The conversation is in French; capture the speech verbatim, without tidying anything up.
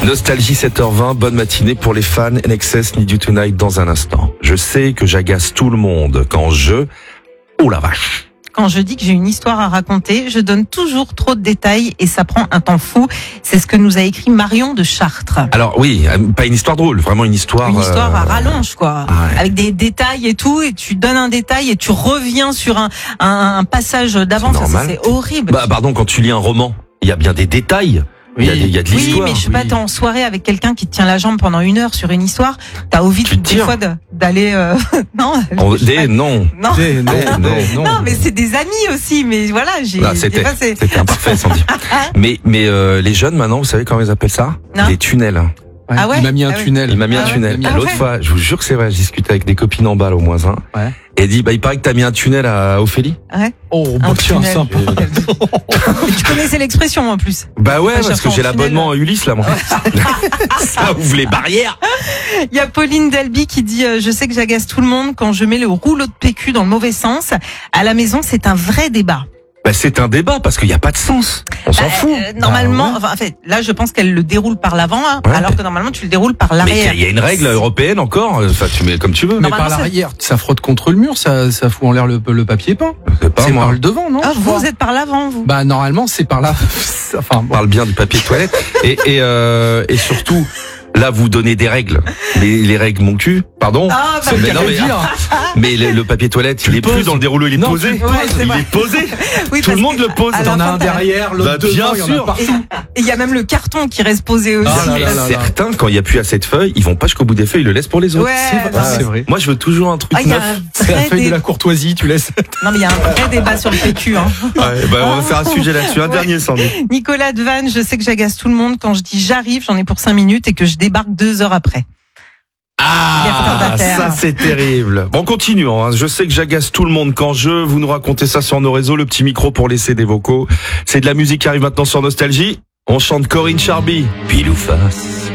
Nostalgie sept heures vingt, bonne matinée pour les fans. N X S Need You Tonight dans un instant. Je sais que j'agace tout le monde quand je... Oh la vache. Quand je dis que j'ai une histoire à raconter, je donne toujours trop de détails et ça prend un temps fou. C'est ce que nous a écrit Marion de Chartres. Alors oui, pas une histoire drôle, vraiment une histoire... Une histoire euh... à rallonge, quoi. Ouais. Avec des détails et tout, et tu donnes un détail et tu reviens sur un, un, un passage d'avant. C'est Ça, normal. c'est horrible. Bah pardon, quand tu lis un roman, il y a bien des détails. Il y a, il y a de Oui, l'histoire. mais je sais pas, Oui. t'es en soirée avec quelqu'un qui te tient la jambe pendant une heure sur une histoire, t'as envie Tu te des tires. fois de- d'aller... Euh... non, On- je sais des, pas. non. non. Des- non, Non. des- non. Non, mais c'est des amis aussi, mais voilà, j'ai... Là, des c'était, fois, c'est- c'était imparfait, sans dire. Mais, mais euh, les jeunes maintenant, vous savez comment ils appellent ça? Non. Des tunnels. Ouais, Ah ouais il m'a mis un Ah ouais. tunnel. Il m'a mis Ah un ouais. tunnel. Il m'a mis Ah L'autre ouais. fois, je vous jure que c'est vrai, je discutais avec des copines en balle au moins un. Ouais. Et elle dit, bah il paraît que t'as mis un tunnel à Ophélie. Ouais. Oh, Un bah tiens, tunnel. sympa. Et tu connaissais l'expression en plus. Bah ouais, Pas parce chercher que en j'ai tunnel. l'abonnement à Ulysse là, moi. Ça ouvre les barrières. Il y a Pauline Delby qui dit euh, je sais que j'agace tout le monde quand je mets le rouleau de P Q dans le mauvais sens. À la maison, c'est un vrai débat. Bah c'est un débat parce qu'il n'y a pas de sens. On s'en Bah, fout. euh, normalement, Ah ouais. enfin, en fait, là, je pense qu'elle le déroule par l'avant, hein, Ouais. alors que normalement, tu le déroules par Mais il y, l'arrière. a- il y a une règle européenne encore. Enfin, tu mets comme tu veux. Mais Normalement, par c'est- l'arrière, ça frotte contre le mur, ça, ça fout en l'air le, le papier peint. C'est pas C'est moi. par le devant, non Ah, je vous, crois. vous êtes par l'avant, vous. Bah normalement, c'est par là. Enfin, On bon. parle bien du papier de toilette. Et, et, euh, et surtout, là, vous donnez des règles. Mais les règles, mon cul, pardon. Ah, bah, C'est le mais cas non, de mais, le dire. mais le, le papier toilette, il le est plus poses. dans le dérouleau, il est Non, posé. tu le poses, c'est il vrai. est posé. oui, Tout le parce monde que le pose. à la T'en as fin, un t'as- derrière, l'autre Bah, devant, bien il y en sûr. a partout. Et il y a même le carton qui reste posé aussi. Ah là là là. Certains, quand il n'y a plus assez de feuilles, ils vont pas jusqu'au bout des feuilles, ils le laissent pour les autres. Ouais, C'est vrai, non, c'est mais- vrai. Moi, je veux toujours un truc Ah, il y a neuf. un C'est la vrai feuille dé- de la courtoisie, tu laisses. Non, mais il y a un vrai débat sur le P Q, hein. Ouais, bah, on va faire un sujet là-dessus. Un Ouais. dernier, Sandy. Nicolas Devanne, je sais que j'agace tout le monde quand je dis j'arrive, j'en ai pour cinq minutes et que je débarque deux heures après. Ah, retardataire. ça c'est terrible. Bon, continuons. Hein. Je sais que j'agace tout le monde quand je. Vous nous racontez ça sur nos réseaux. Le petit micro pour laisser des vocaux. C'est de la musique qui arrive maintenant sur Nostalgie. On chante Corinne Charby. Pile ou face.